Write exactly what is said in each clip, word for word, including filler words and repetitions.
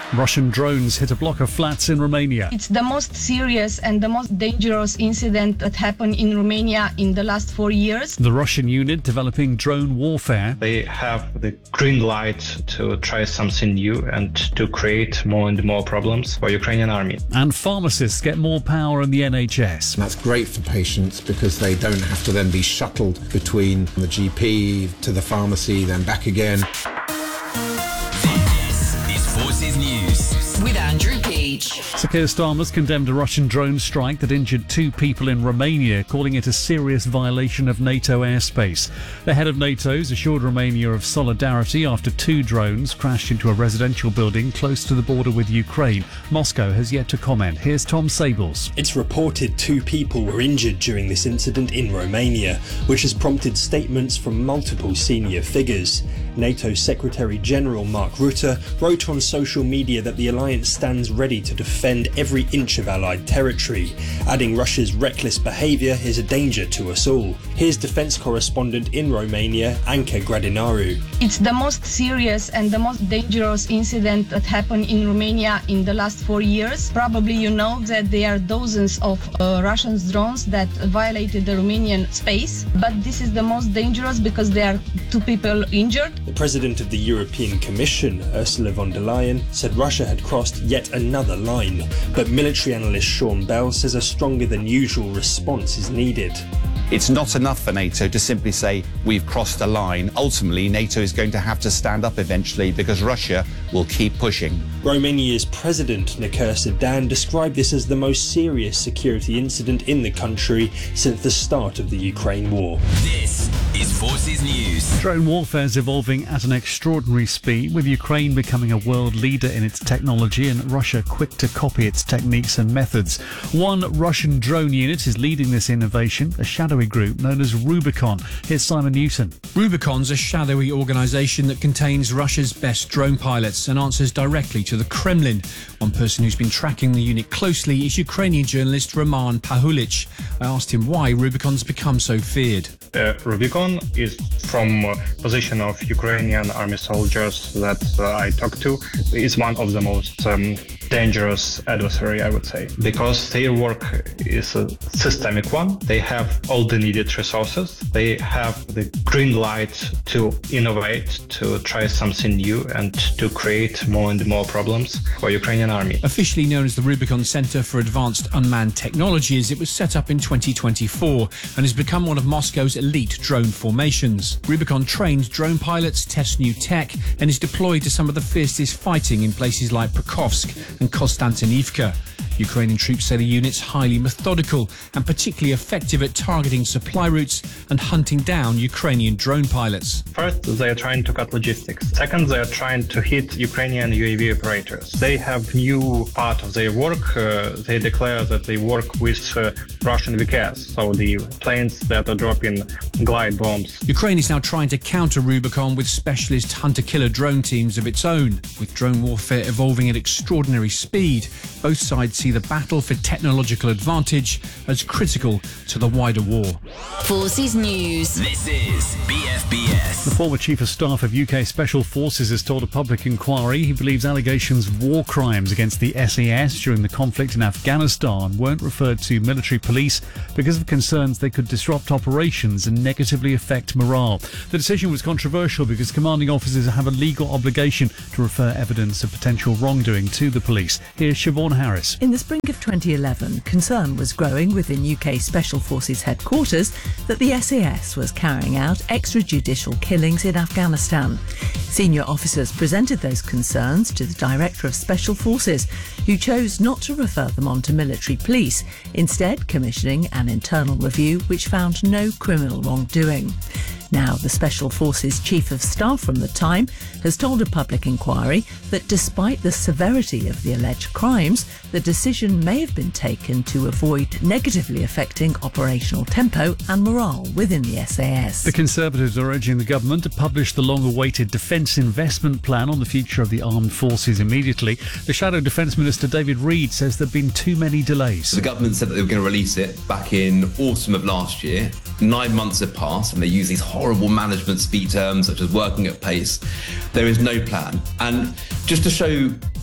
Russian drones hit a block of flats in Romania. It's the most serious and the most dangerous incident that happened in Romania in the last four years. The Russian unit developing drone warfare. They have the green light to try something new and to create more and more problems for Ukrainian army. And pharmacists get more power in the N H S. And that's great for patients because they don't have to then be shuttled between the G P to the pharmacy, then back again. Forces News with Andrew Peach. Sir Keir Starmer's condemned a Russian drone strike that injured two people in Romania, calling it a serious violation of NATO airspace. The head of NATO's assured Romania of solidarity after two drones crashed into a residential building close to the border with Ukraine. Moscow has yet to comment. Here's Tom Sables. It's reported two people were injured during this incident in Romania, which has prompted statements from multiple senior figures. NATO Secretary-General Mark Rutte wrote on social media that the alliance stands ready to defend every inch of Allied territory, adding Russia's reckless behaviour is a danger to us all. Here's defence correspondent in Romania, Anca Gradinaru. It's the most serious and the most dangerous incident that happened in Romania in the last four years. Probably you know that there are dozens of uh, Russian drones that violated the Romanian space, but this is the most dangerous because there are two people injured. The President of the European Commission, Ursula von der Leyen, said Russia had crossed yet another line, but military analyst Sean Bell says a stronger than usual response is needed. It's not enough for NATO to simply say we've crossed a line. Ultimately, NATO is going to have to stand up eventually because Russia will keep pushing. Romania's President, Nicolae Sedan, described this as the most serious security incident in the country since the start of the Ukraine war. This is Forces News. Drone warfare is evolving at an extraordinary speed, with Ukraine becoming a world leader in its technology and Russia quick to copy its techniques and methods. One Russian drone unit is leading this innovation, a shadowy group known as Rubicon. Here's Simon Newton. Rubicon's a shadowy organisation that contains Russia's best drone pilots and answers directly to the Kremlin. One person who's been tracking the unit closely is Ukrainian journalist Roman Pahulich. I asked him why Rubicon's become so feared. Uh, Rubicon is from uh, position of Ukrainian army soldiers that uh, I talked to. Is one of the most um, dangerous adversary, I would say, because their work is a systemic one. They have all the needed resources. They have the green light to innovate, to try something new and to create more and more problems for Ukrainian army. Officially known as the Rubicon Center for Advanced Unmanned Technologies, it was set up in twenty twenty-four and has become one of Moscow's elite drone formations. Rubicon trains drone pilots, tests new tech, and is deployed to some of the fiercest fighting in places like Pokrovsk and Konstantinivka. Ukrainian troops say the unit's highly methodical and particularly effective at targeting supply routes and hunting down Ukrainian drone pilots. First, they are trying to cut logistics. Second, they are trying to hit Ukrainian U A V operators. They have new part of their work. Uh, they declare that they work with uh, Russian V K S, so the planes that are dropping glide bombs. Ukraine is now trying to counter Rubicon with specialist hunter-killer drone teams of its own. With drone warfare evolving at extraordinary speed, both sides see the battle for technological advantage as critical to the wider war. Forces News. This is B F B S. The former Chief of Staff of U K Special Forces has told a public inquiry he believes allegations of war crimes against the S A S during the conflict in Afghanistan weren't referred to military police because of concerns they could disrupt operations and negatively affect morale. The decision was controversial because commanding officers have a legal obligation to refer evidence of potential wrongdoing to the police. Here's Siobhan Harris. In the spring of twenty eleven, concern was growing within U K Special Forces headquarters that the S A S was carrying out extrajudicial killings in Afghanistan. Senior officers presented those concerns to the Director of Special Forces, who chose not to refer them on to military police, instead commissioning an internal review which found no criminal wrongdoing. Now, the Special Forces Chief of Staff from the time has told a public inquiry that despite the severity of the alleged crimes, the decision may have been taken to avoid negatively affecting operational tempo and morale within the S A S. The Conservatives are urging the government to publish the long-awaited Defence Investment Plan on the future of the armed forces immediately. The Shadow Defence Minister David Reid says there have been too many delays. The government said that they were going to release it back in autumn of last year. Nine months have passed and they use these horrible management speak terms such as working at pace. There is no plan. And just to show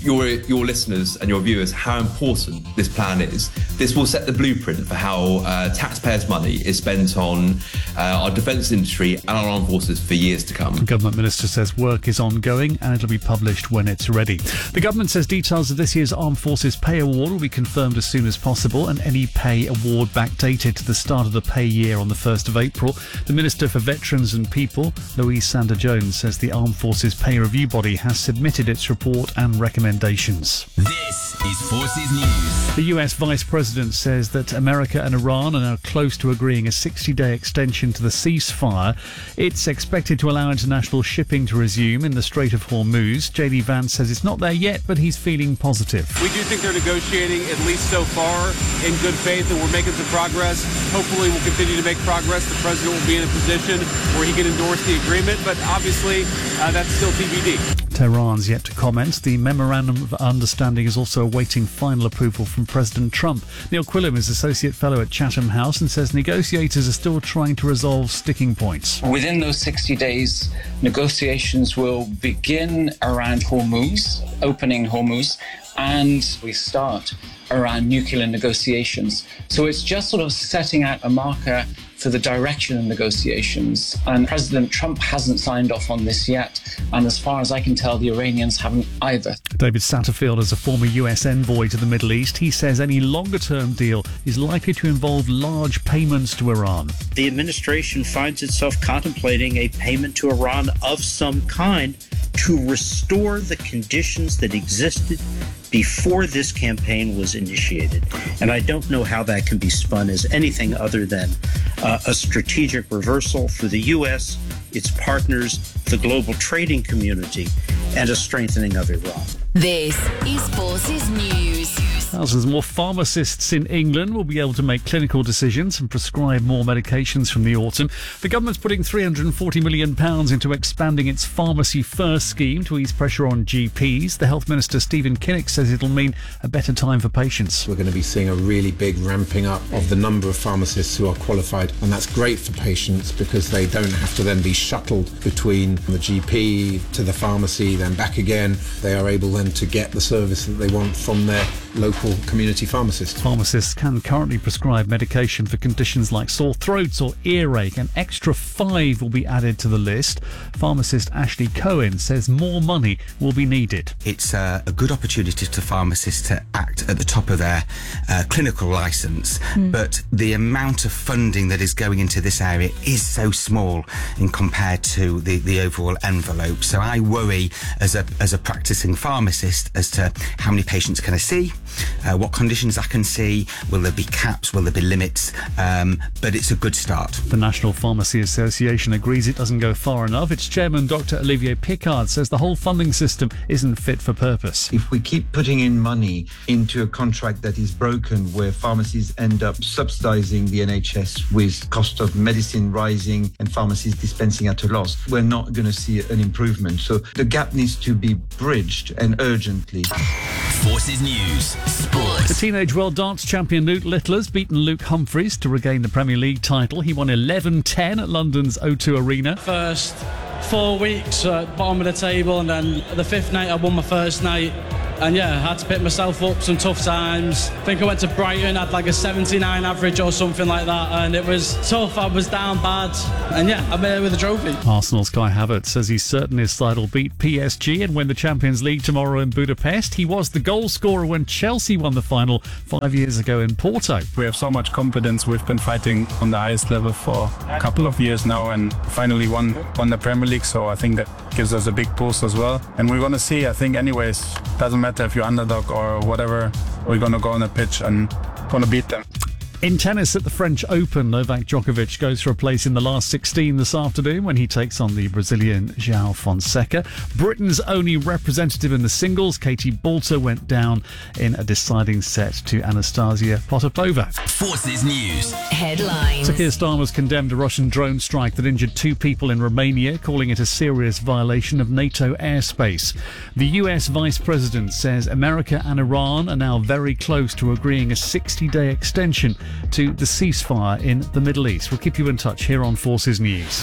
your your listeners and your viewers how important this plan is. This will set the blueprint for how uh, taxpayers' money is spent on uh, our defence industry and our armed forces for years to come. The government minister says work is ongoing and it'll be published when it's ready. The government says details of this year's Armed Forces Pay Award will be confirmed as soon as possible, and any pay award backdated to the start of the pay year on the first of April. The Minister for Veterans and People, Louise Sander-Jones, says the Armed Forces Pay Review Body has submitted its report and recommendations. This is Forces News. The U S Vice President says that America and Iran are now close to agreeing a sixty-day extension to the ceasefire. It's expected to allow international shipping to resume in the Strait of Hormuz. J D Vance says it's not there yet, but he's feeling positive. We do think they're negotiating, at least so far, in good faith, and we're making some progress. Hopefully we'll continue to make progress. The president will be in a position where he can endorse the agreement, but obviously uh, that's still T B D. Tehran's yet to comment. The Memorandum of Understanding is also awaiting final approval from President Trump. Neil Quillam is Associate Fellow at Chatham House and says negotiators are still trying to resolve sticking points. Within those sixty days, negotiations will begin around Hormuz, opening Hormuz, and we start around nuclear negotiations. So it's just sort of setting out a marker for the direction of negotiations. And President Trump hasn't signed off on this yet. And as far as I can tell, the Iranians haven't either. David Satterfield is a former U S envoy to the Middle East. He says any longer-term deal is likely to involve large payments to Iran. The administration finds itself contemplating a payment to Iran of some kind to restore the conditions that existed before this campaign was initiated. And I don't know how that can be spun as anything other than uh, a strategic reversal for the U S, its partners, the global trading community, and a strengthening of Iran. This is Forces News. Thousands more pharmacists in England will be able to make clinical decisions and prescribe more medications from the autumn. The government's putting three hundred forty million pounds into expanding its Pharmacy First scheme to ease pressure on G Ps. The Health Minister, Stephen Kinnock, says it'll mean a better time for patients. We're going to be seeing a really big ramping up of the number of pharmacists who are qualified, and that's great for patients because they don't have to then be shuttled between the G P to the pharmacy, then back again. They are able then to get the service that they want from their local community pharmacist. Pharmacists can currently prescribe medication for conditions like sore throats or earache. An extra five will be added to the list. Pharmacist Ashley Cohen says more money will be needed. It's uh, a good opportunity to pharmacists to act at the top of their uh, clinical licence, mm. but the amount of funding that is going into this area is so small in compared to the, the overall envelope. So I worry as a, as a practising pharmacist as to how many patients can I see, Uh, what conditions I can see, will there be caps, will there be limits, um, but it's a good start. The National Pharmacy Association agrees it doesn't go far enough. Its chairman, Doctor Olivier Picard, says the whole funding system isn't fit for purpose. If we keep putting in money into a contract that is broken, where pharmacies end up subsidising the N H S with cost of medicine rising and pharmacies dispensing at a loss, we're not going to see an improvement. So the gap needs to be bridged, and urgently. Forces News. Sports. The Teenage World Dance champion Luke Littler has beaten Luke Humphries to regain the Premier League title. He won eleven ten at London's O two Arena. First four weeks at bottom of the table, and then the fifth night I won my first night. And yeah, I had to pick myself up some tough times. I think I went to Brighton, had like a seventy-nine average or something like that, and it was tough. I was down bad, and yeah, I'm here with a trophy. Arsenal's Kai Havertz says he's certain his side will beat P S G and win the Champions League tomorrow in Budapest. He was the goal scorer when Chelsea won the final five years ago in Porto. We have so much confidence. We've been fighting on the highest level for a couple of years now, and finally won won the Premier League. So I think that gives us a big boost as well. And we're gonna see. I think, anyways, doesn't matter if you're underdog or whatever, we're going to go on the pitch and going to beat them. In tennis at the French Open, Novak Djokovic goes for a place in the last sixteen this afternoon when he takes on the Brazilian João Fonseca. Britain's only representative in the singles, Katie Boulter, went down in a deciding set to Anastasia Potapova. Forces News. Headlines. Sir Keir Starmer's condemned a Russian drone strike that injured two people in Romania, calling it a serious violation of NATO airspace. The U S Vice President says America and Iran are now very close to agreeing a sixty-day extension to the ceasefire in the Middle East. We'll keep you in touch here on Forces News.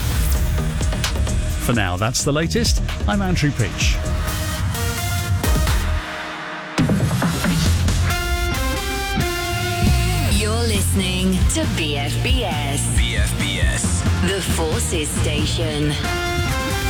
For now, that's the latest. I'm Andrew Peach. listening to B F B S. B F B S. The Forces Station.